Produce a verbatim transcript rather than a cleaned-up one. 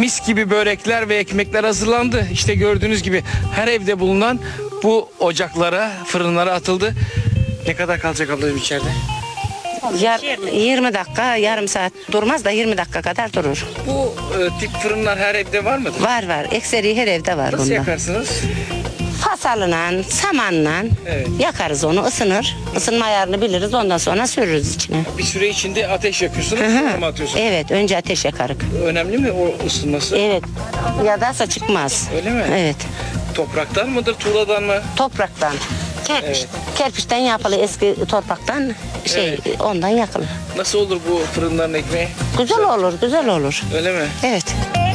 mis gibi börekler ve ekmekler hazırlandı. İşte gördüğünüz gibi her evde bulunan bu ocaklara, fırınlara atıldı. Ne kadar kalacak ablacığım içeride? Yar, yirmi dakika, yarım saat durmaz da yirmi dakika kadar durur. Bu e, tip fırınlar her evde var mıdır? Var var. Ekseri her evde var Nasıl bunda. yakarsınız? Fasalıyla, samanla Evet. yakarız onu, ısınır. Isınma ayarını biliriz, ondan sonra sürürüz içine. Bir süre içinde ateş yakıyorsunuz, Hı hı. sonra mı atıyorsunuz? Evet, önce ateş yakarık. Önemli mi o ısınması? Evet. Ya da çıkmaz. Öyle mi? Evet. Topraktan mıdır, tuğladan mı? Topraktan. Kerpiç, Evet. Kerpiçten yapılı, eski topraktan şey Evet. ondan yakılır. Nasıl olur bu fırınların ekmeği? Güzel olur, güzel olur. Öyle mi? Evet.